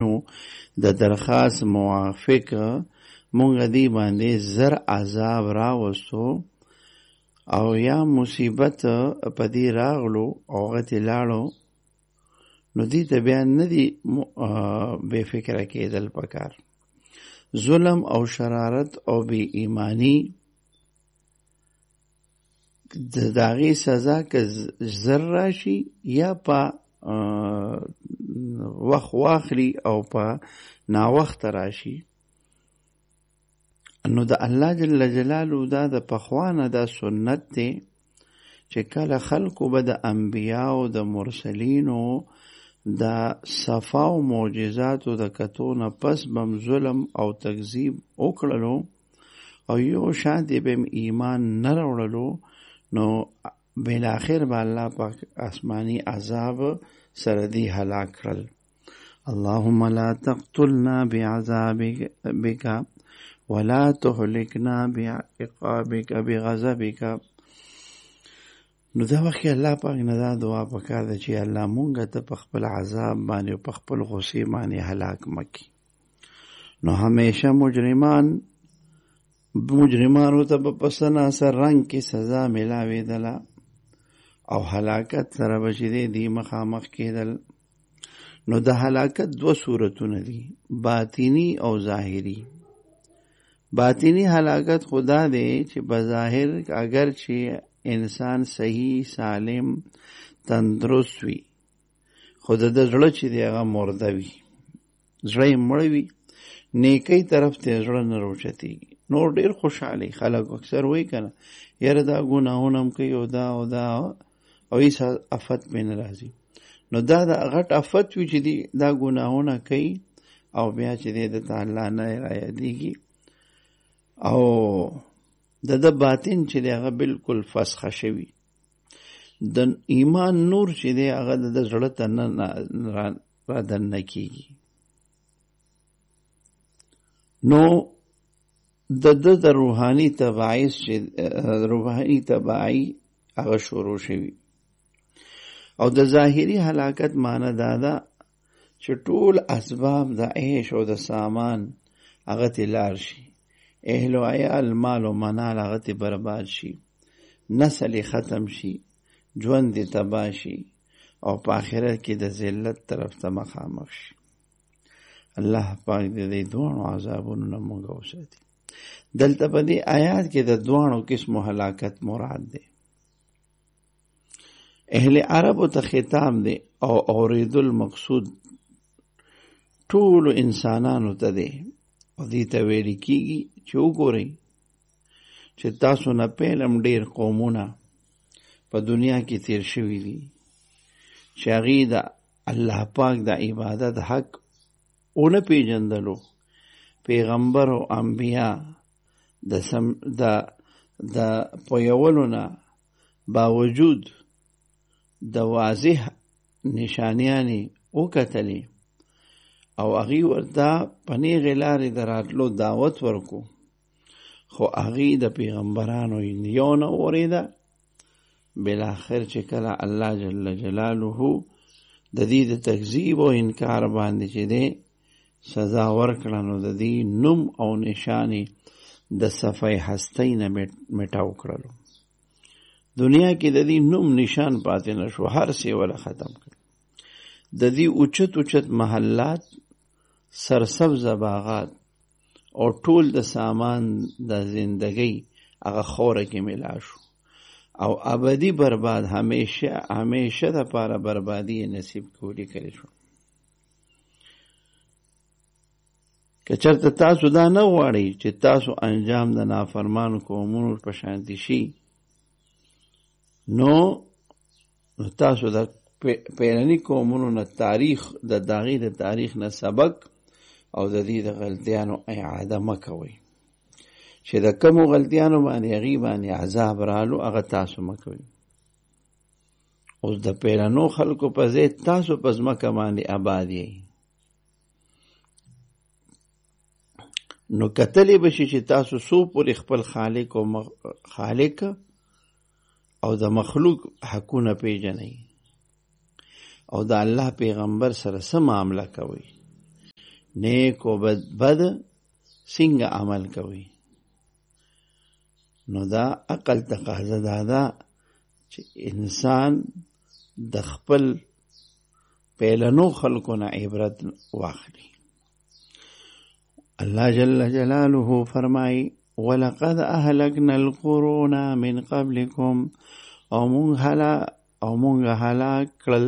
د درخواست موافق مونږ دی باندې زر عذاب راوستو او یا مصیبت پدی راغلو او غتی لاړو نو دی ته بیا نه دی بے فکره کېدل پکار. ظلم او شرارت او بی ایمانی د داغی سزا که زر راشي یا پا وخت واخلی او پا ناوخت راشي نو د الله جل جلاله دا د پخوانه دا سنت دی چې کله خلقو به د انبیاء او د مرسلینو دا صفا او معجزات او د کتونه پس بم ظلم او تکذیب وکړلو او یو شاده بهم ایمان نه راوړلو نو بالاخر به الله پاک آسمانی عذاب سره دی هلاک کړل. اللهم لا تقتلنا بعذابك ولا تهلكنا بعقابك بغضبك. نو دا وخت الله پاک نه دا دعا پکار ده چې الله مونږ ته په خپل عذاب باندې او په خپل غصې باندې هلاک مکي. نو همیشه مجرمانو ته په سناسر رنگ کې سزا ملاوېدله او هلاکت سره به چې دی مخامخ کېدل. نو د هلاکت دو صورتونه دي، باطینی او ظاهری. باطینی هلاکت خدا دی چې بظاهر اگر چې انسان صحیح سالم تندرست وي خود د زړه چې دی هغه مرده وي، زړه یې مړ وي، نیکی طرف ته زړه نه روچتېږي. نور ډیر خوشحالی خلک اکثر وایي کنه یاره دا ګناهونه هم کوي او دا او هیڅ افت پې نه راځي. نو دا د غټ افت وي چې دی دا ګناهونه کوي او بیا چې دی د الله نه رایادېږي او د باطن چې دی هغه بالکل فسخه شوي. د ایمان نور چې دی هغه د زړه ته نه را دننه کېږي. نو د روحانی تبعی هغه شروع شوي. او د ظاهری هلاکت معنی دادا چې ټول اسباب د عیش او د سامان هغه ته لار شي، اهل و عیال مال و منال هغه ته برباد شي، نسل ختم شي، ژوند دې تباه شي او په آخرت کې د ذلت طرف ته مخامخ شي. الله پاک دې دوه عذابونو نه موږ وساتي. دلته په دې آیات کې د دوه قسمو هلاکت مراد دی. اهل عربو ته خطاب دی او اورید المقصود ټول انسانانو ته دی او دې ته ویل کېږي چې وګورئ چې تاسو نه پیلم ډیر قومونه په دنیا کې تیر شوي دي چې هغې د الله پاک د عبادت حق ونه پیژندلو. پیغمبر او انبیا د پویولو نه باوجود د واضح نشانیانی وکتلی او هغې ورته په نیغې لارې د راتلو دعوت ورکو، خو هغې د پیغمبرانو یو نه اورېده. بالاخر چې کله الله جل جلاله د دې د تکذیب او انکار باندې چې دی سزا ورکړه نو د دې نوم او نشانې د صفحې هستۍ نه مټاو کړلو. دنیا کې د دې نوم نشان پاتې نشو، هر څه ولا ختم کړ. د دې اوچت محلات، سرسبز باغات او ټول د سامان د زندګۍ هغه خوره کې ملا شو او ابدی برباد همیشه د پاره بربادی نصیب کولی کړی شو. که چرته تاسو دا نه غواړئ چې تاسو انجام د نافرمانو قومونو په شانتي شي نو تاسو د پیرنی قومونو نه تاریخ د داغې د تاریخ نه سبق او د دې د غلطیانو اعاده مکوئ چې د کومو غلطیانو باندې هغې باندې عذاب رالو هغه تاسو مکوئ. اوس د پیرنو خلکو په ځای تاسو په ځمکه باندې آباد یئ. نو کتلی بشي چې تاسو څو پورې خپل خالق او د مخلوق حقونه پیژنئ او د الله پیغمبر سره څه معامله کوئ. نیک و بد څنګه عمل کوي. نو دا عقل تقاضا دا چې انسان د خپل پیلنو خلقو نه عبرت واخلي. الله جل جلاله فرمای ولقد اهلكنا القرون من قبلكم او مونږ هلاک کړل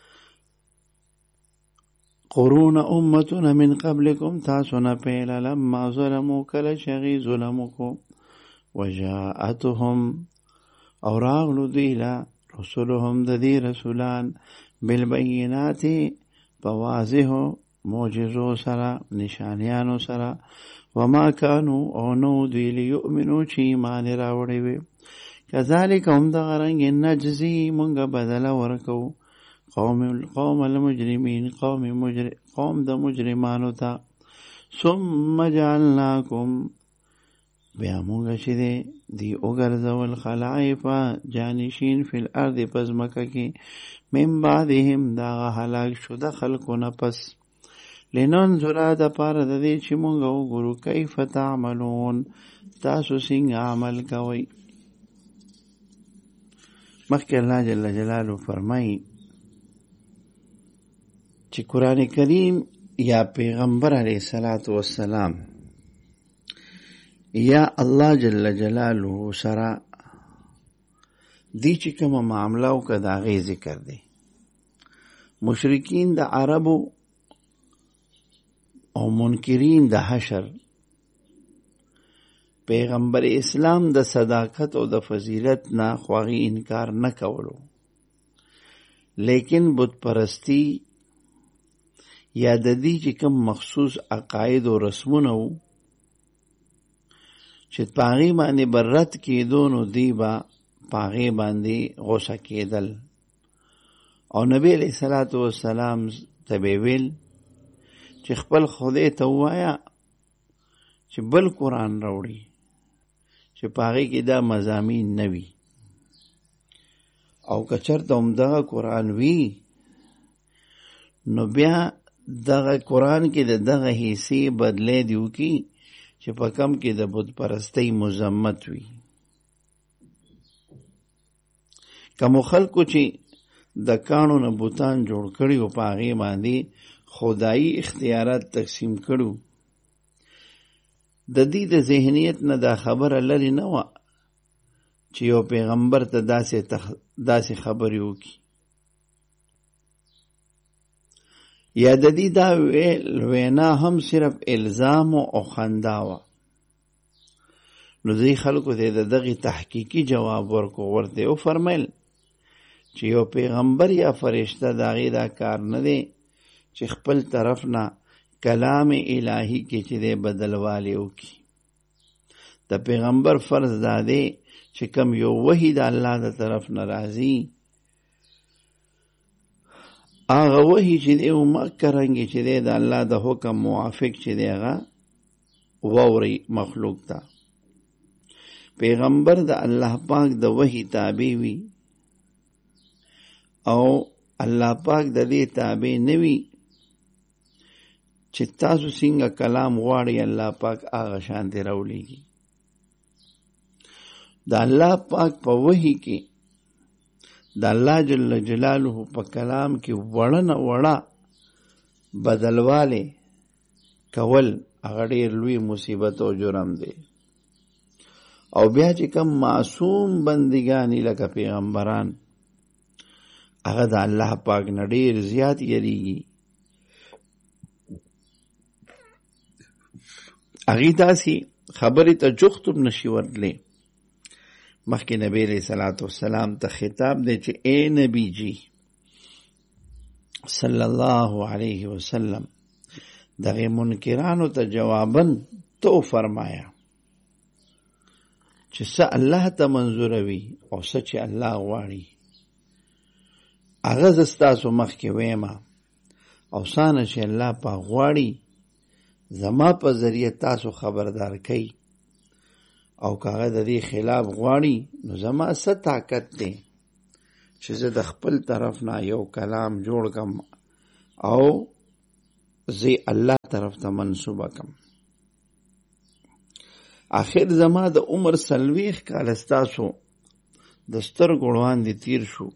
قرون امتنا من قبلكم تاسو نه پیل لما ظلموا کله چې ظلم کو وجاءتهم او راغلو دیلا رسولهم د دې رسولان بالبینات بواضح معجزو سره نشانیانو سره وما كانوا او نو دی لیؤمنو چې ایمان راوړي وي. کذالک هم دغه رنګ نجزي مونږ بدل ورکو قوم المجرمین قوم د مجرمانو ته. ثم جعلناکم بیا مونږ چې دی وګرځول خلائف جانشین فی الارض پس مکه کې من بعدهم دا هلاک شده خلقونه پس لننظر د پاره د دې چې مونږ وګورو کیف تعملون تاسو څنګه عمل کوئ. مخکې الله جل جلاله فرمایي چې قرآن کریم یا پیغمبر علیه الصلاة والسلام یا الله جل جلاله سره دی چې کومه معامله وکړه د هغې ذکر دی. مشرکین د عربو او منکرین د حشر پیغمبر اسلام د صداقت او د فضیلت نه خواغی انکار نه کولو، لیکن بت پرستی یا د دې چې کوم مخصوص عقاید او رسمونه وو چې پاغي باندې برت کېدو نو دی با پاغي باندې غوسه کېدل. او نبی علیہ الصلوۃ والسلام ته ویل چې خپل خدای ته وایا چې بل قرآن راوړي چې پاغي کې دا مضامین نه وي، او که چېرته همدغه قرآن وي نو بیا دغه قرآن کې د دغه حصې بدلې دیو کی چې په کم کې د بت پرستی مذمت وي. کوم خلکو چې د کانو نه بوتان جوړ کړي او په هغې باندې خدایي اختیارات تقسیم کړو، د دې د ذهنیت نه دا خبره لري نه وه چې یو پیغمبر ته داسې خبرې وکړي، یا د دې دا وینا هم صرف الزام او خندا وه. نو دې خلکو ته د دغې تحقیقي جواب ورکو، ورته وفرمیل چې یو پیغمبر یا فرشته د هغې دا کار نه دی چې خپل طرف نه کلام الهی کې چې دی بدلوالی وکړي. د پیغمبر فرض دا دی چې کم یو وحی د الله د طرف نه راځي هغه وحی چې دی مکه رنګې چې دی د الله د حکم موافق چې دی هغه واوري مخلوق ته. پیغمبر د الله پاک د وحی تابع وي او الله پاک د دې تابع نه وي چې تاسو څنګه کلام غواړئ الله پاک هغه شانتې راولېږي. د الله پاک په وحی کې د الله جل جلاله په کلام کې وړه نه وړه بدلواله کول هغه ډېر لوی مصیبت او جرم دی. او بیا چې کوم معصوم بندګانی لکه پیغمبران هغه د الله پاک نه ډېر زیات یریږي، هغې داسې خبرې ته جوختم نشي ورتلی. مخکې نبی علیہ الصلوۃ والسلام ته خطاب دی چې اے نبی جی صلی الله علیه وسلم دغه منکرانو ته جواباً تو فرمایا چې څه الله ته منظور وي او څه چې الله غواړي هغه زه ستاسو مخکې ویمه، او څانه چې الله پاک غواړي زما په ذریعه تاسو خبردار کوي، او کاغه د دې خلاف غواړي نو زما څه طاقت دی چې زه د خپل طرف نه یو کلام جوړ کم او زه الله طرف ته منسوبه کم. آخر زما د عمر 40 کاله ستاسو د سترګو وړاندې تیر شو.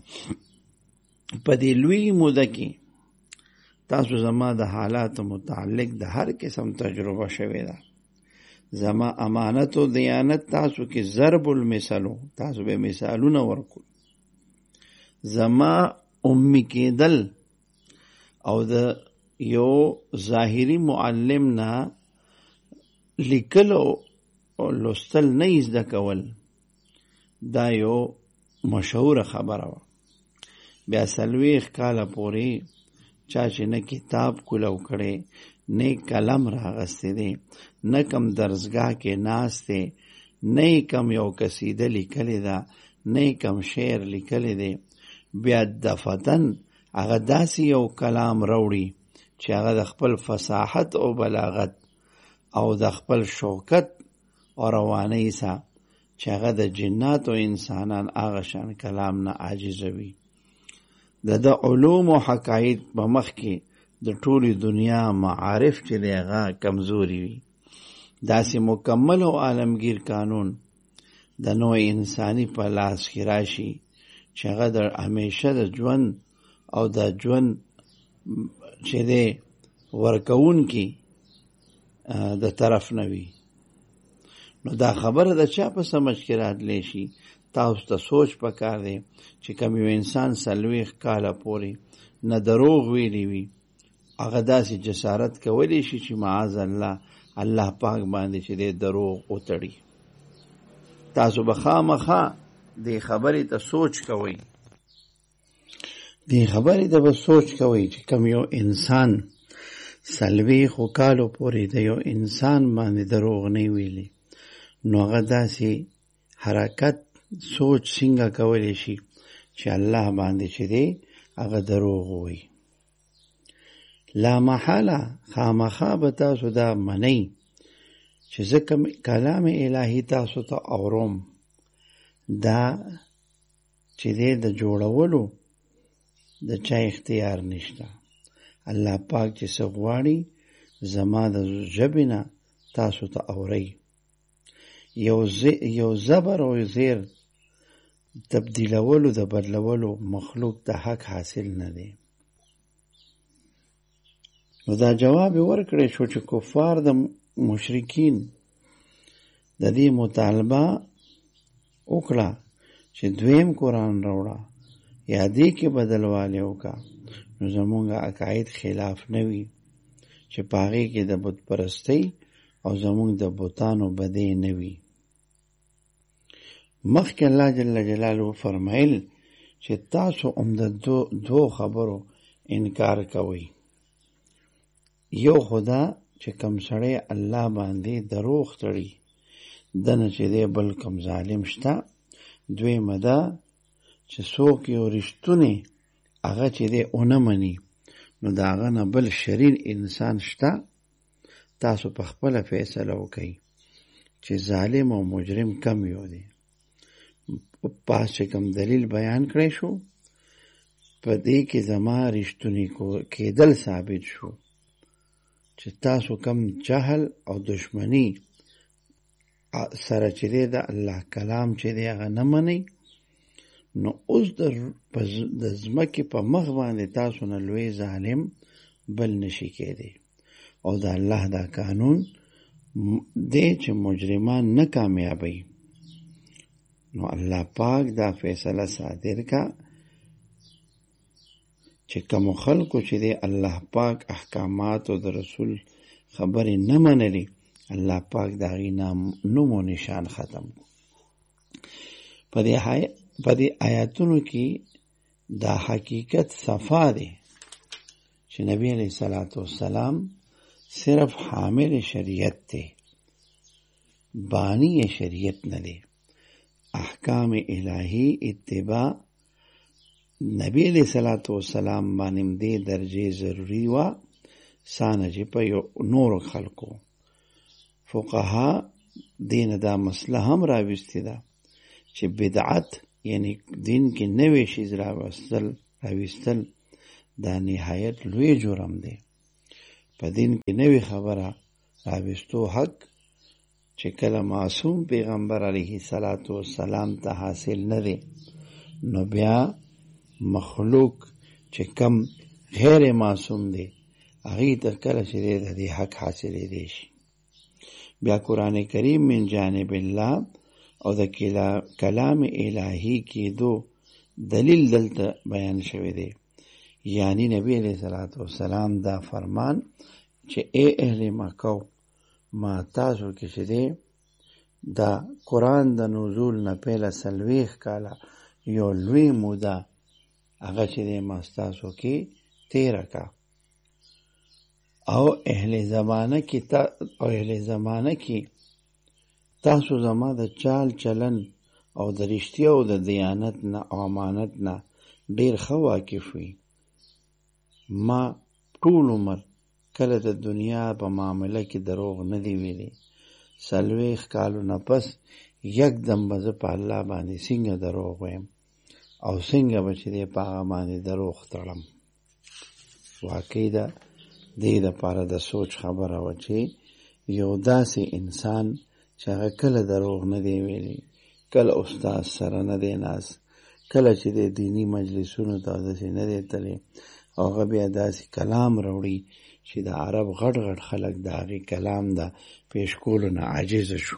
په دې لوی موده کې تاسو زما د حالاتو متعلق د هر قسم تجربه شوې ده. زما امانت او دیانت تاسو کې ضرب المثلو، تاسو به مثالونه ورکول. زما امی کېدل او د یو ظاهری معلم نه لیکل او لوستل نه زده کول دا یو مشهوره خبره وه. بیا 40 کاله پورې چا چې نه کتاب کولو کړی، نه قلم راغستی دی، نه کم درسګاه کې ناست دی، نه کم یو قصیده لیکلی ده، نه کم شعر لیکلی دی، بیا دفتن هغه داسې یو کلام راوړي چې هغه د خپل فصاحت او بلاغت او د خپل شوکت او روانۍ سره چې هغه د جنات او انسانان هغه شان کلام نه عاجزوي. د علوم او حقایق په مخ کې د ټولې دنیا معارف چې دی هغه کمزوري وي. داسې مکمل او عالمگیر قانون د نوع انسانی په لاس کې راشي چې هغه د همیشه د ژوند او د ژوند چې دی ورکون کې د طرف نه وي. نو دا خبره د چا په سمجھ کې راتلی شي؟ تاسو ته سوچ پکار دی چې کوم یو انسان 40 کاله پورې نه دروغ ویلی وي، هغه داسې جسارت کولی شي چې معاذ الله پاک باندې چې دی دروغ وتړي. تاسو به خامخا دې خبرې ته سوچ کوئ، دې خبرې ته به سوچ کوئ چې کوم یو انسان 40 کالو پورې د یو انسان باندې دروغ نه ویلي، نو هغه داسې حرکت سوچ څنګه کولی شي چې الله باندې چې دی هغه دروغ ووایي. لا محاله خامخا به تاسو دا منئ چې زه کوم کلام الهي تاسو ته اورم، دا چې دی د جوړولو د چا اختیار نشته. الله پاک چې څه غواړي زما د ژبې نه تاسو ته اورئ. یو زبر او زیر تبدیلولو د بدلولو مخلوق ته حق حاصل نه دی. نو دا جواب ورکړی شو چې کفار د مشرکین د دې مطالبه وکړه چې دویم قرآن راوړه یا دې کې بدلوالی وکړه، نو زمونږ عقاید خلاف نه وي چې په هغې کې د بت پرستۍ او زمونږ د بتانو بدۍ نه وي. مخکې الله جل جلاله فرمایل چې تاسو هم د دو خبرو انکار کوئ. یو خدا چې کم سړی الله باندې دروغ تړي دنه چې دی بل کم ظالم شته. دویمه ده چې څوک یو رښتونی هغه چې دی ونه مني نو د هغه نه بل شریر انسان شته. تاسو په خپله فیصله وکئ چې ظالم او مجرم کم یو دی. پاس چې کم دلیل بیان کړی شو په دې کې زما رښتونی کېدل ثابت شو چې تاسو کم جهل او دشمنی سره چې دی د الله کلام چې دی هغه نه منئ، نو اوس د ځمکې په مخ باندې تاسو نه لوی ظالم بل نشي کېدی. او د الله دا قانون دی چې مجرمان نه کامیابی. نو الله پاک دا فیصله صادر کا چې کوم خلکو چې دی الله پاک احکامات او د رسول خبرې نه منلي، الله پاک دا غي نوم او نشان ختم. په دې آیاتونو کې دا حقیقت صفا دی چې نبی علیہ الصلوۃ والسلام صرف حامل شریعت دی، بانی شریعت نه دی. احکام الہی اتباع نبی علیہ الصلوۃ والسلام باندې دې درجه ضروری وا سانه چې په نور خلکو فقها دین دا مسله هم راوستي ده چې بدعت یعنی دین کې نوې شی راوستل دا نهایت لوی جرم دی. په په دین کې نوې خبره راوستو حق چې کله معصوم پیغمبر علیه الصلاة والسلام ته حاصل نه دی، نو بیا مخلوق چې کم غیر معصوم دی هغې ته کله چې دی د دې حق حاصلېدی شي. بیا قرآن کریم من جانب الله او د کلام الهی کېدو دلیل دلته بیان شوی دی. یعنی نبی علیہ الصلوۃ والسلام دا فرمان چې اے اهل مکه ما تاسو کې چې دی دا قرآن د نزول نه پهله 40 کاله یو لوی موده هغه چې دی ما ستاسو کې تیره کا، او اهل زمانه کې تاسو زما د چال چلن او د رښتیا او د دیانت نه او امانت نه ډیر ښه واقف وي. ما ټول عمر کله د دنیا په معامله کې دروغ نه دی ویلي. 40 کالونه پس یکدم به زه په الله باندې څنګه دروغ ویم او څنګه به چې دی په هغه باندې دروغ تړم. واقعي ده دې دپاره د سوچ خبره وه چې یو داسې انسان چې هغه کله دروغ نه دی ویلي، کله استاد سره نه دی ناست، کله چې د دینی مجلسونو ته داسې نه دی تللی، او هغه بیا داسې کلام راوړي چې د عرب غټ غټ خلک د هغې کلام د پیش کولو نه عاجزه شو.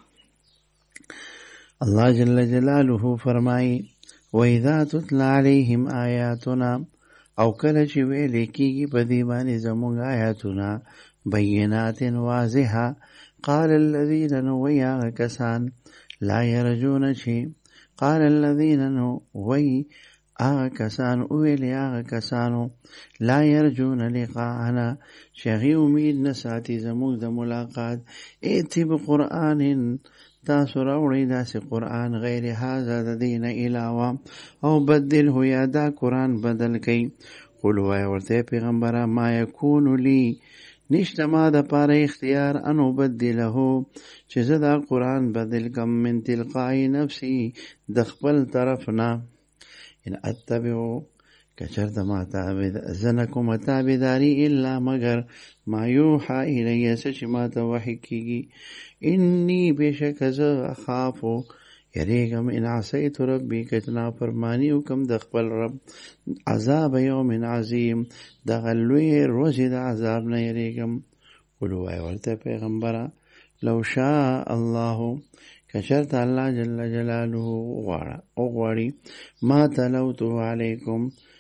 الله جل جلاله فرمایي وَإِذَا تُتْلَى عَلَيْهِمْ آیاتنا، او کله چې ویلې کېږي په دې باندې زموږ آیاتونه بینات واضحه، قال الذین، نو وی هغه کسان، لا یرجون چې قال الذین، نو وی هغه کسان، ویلې هغه کسانو، لا یرجون لقاءنا چې هغې امید نه ساتي زموږ د ملاقات، ائتی بقرآن، تاسو راوړئ داسې قرآن غیر هذا د دې نه علاوه، او بدله، یا دا قرآن بدل کئ. قل وایه ورته پیغمبره ما یکون لی، نشته ما د پاره اختیار، ان ابدله، چې زه دا قرآن بدل کم من تلقاء نفسی، د خپل طرف نه، ان اتبعو، که چرته ما زه نه کومه تابعداري الا مگر ما یوحى الیه، څه چې ما ته وحی کېږي. انی بېشکه زه اخافو یریږم ان عصیت ربي، که نافرماني وکړم د خپل رب، عذاب یوم عظیم، دغه لویې ورځې د عذاب نه یریږم. قل وایه ورته پیغمبره لو شاء الله، که چرته الله جل جلاله وغواړي، ما تلوته علیکم،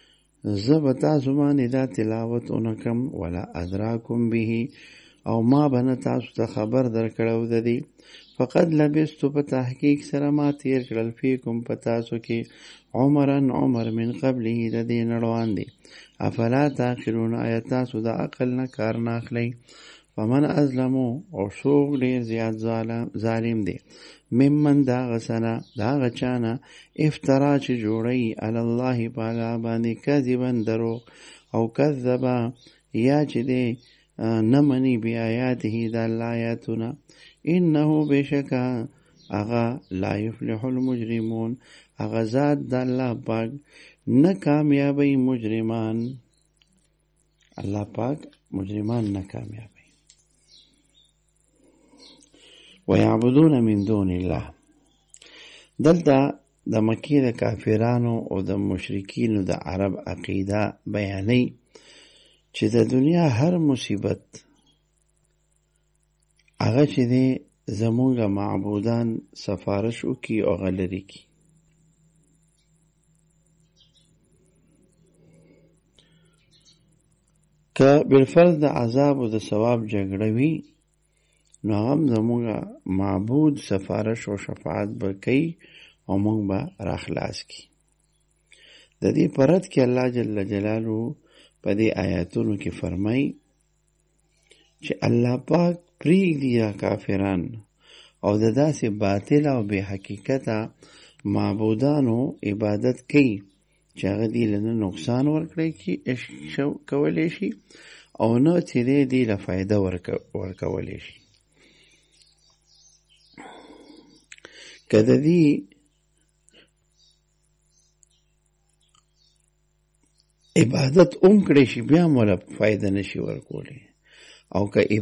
زه به تاسو باندې دا تلاوت ونکم، ولا ادراکم به، او ما به نه تاسو ته خبر درکړی د دې، فقد لبستو، په تحقیق سره ما تیر کړل، فیکم په تاسو کې، عمرن عمر من قبله، د دې نه وړاندې، افلا تعقلون، آیا تاسو د عقل نه کار نه اخلئ. فمن ازلمو، او څوک ډېر زیات ظالم دی، ممن دا غسنه، دا غچانه، افترا چې جوړی علی الله په الله باندې، کذبا دروغ، او کذبا، یا چې دی نه مني بی آیاته د الله آیاتونه، انه بشکه اغا لا یفلح المجرمون، اغا ذات د الله پاک نه کامیابی مجرمان، الله پاک مجرمان نه کامیابی. ويعبدون من دون الله، دلته د مکی د کافرانو او د مشرکینو د عرب عقیده بیانې چې د دنیا هر مصیبت هغه چې دی زمونږ معبودان سفارش وکي او هغه لرې کي. که بالفرض د عذاب او د ثواب جګړه وي، نو هم زمونږ معبود سفارش او شفاعت به کوي او مونږ به راخلاص کی. د دې پرد کې الله جل جلاله په دې آیاتونو کې فرمایي چې الله پاک پرېږدي دا کافران او د داسې باطل او بې حقیقته معبودانو عبادت کوي چې هغه دې له نه نقصان کولی شي او نه چې دې له فایده ورکولی شي. که د دې عبادت کړی شي بیا هم ولا فایده نشي ورکولی، او که